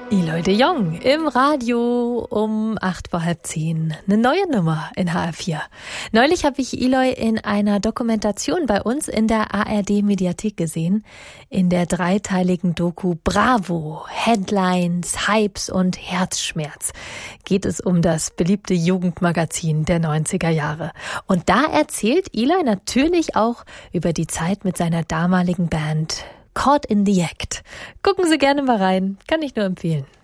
Eloy de Jong im Radio um 8:30. Eine neue Nummer in HR4. Neulich habe ich Eloy in einer Dokumentation bei uns in der ARD-Mediathek gesehen. In der dreiteiligen Doku Bravo, Headlines, Hypes und Herzschmerz geht es um das beliebte Jugendmagazin der 90er Jahre. Und da erzählt Eloy natürlich auch über die Zeit mit seiner damaligen Band Caught in the Act. Gucken Sie gerne mal rein, kann ich nur empfehlen.